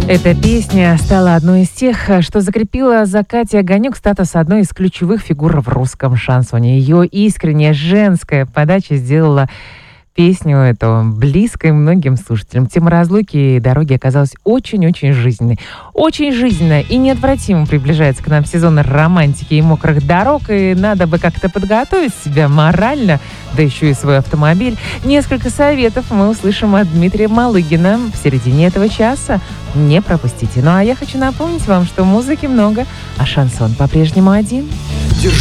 Эта песня стала одной из тех, что закрепила за Катей Огонек статус одной из ключевых фигур в русском шансоне. Ее искренняя женская подача сделала песню эту близкой многим слушателям. Тема разлуки и дороги оказалась очень-очень жизненной. Очень жизненно и неотвратимо приближается к нам сезон романтики и мокрых дорог, и надо бы как-то подготовить себя морально, да еще и свой автомобиль. Несколько советов мы услышим от Дмитрия Малыгина в середине этого часа. Не пропустите. Ну а я хочу напомнить вам, что музыки много, а шансон по-прежнему один.